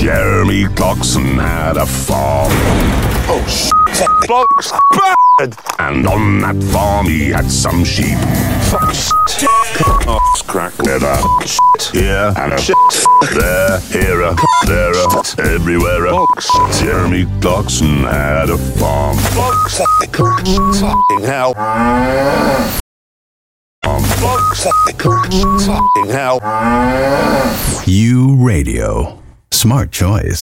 Jeremy Clarkson had a farm. Oh, shit. Blokes bad. And on that farm he had some sheep. Fuck shit. Ox crack. Never Shit. here and a Shit. there, here a, there a, everywhere a. Blokes. Jeremy Clarkson had a farm. Blokes. Fucking hell. Blokes. Fucking hell. U Radio. Smart choice.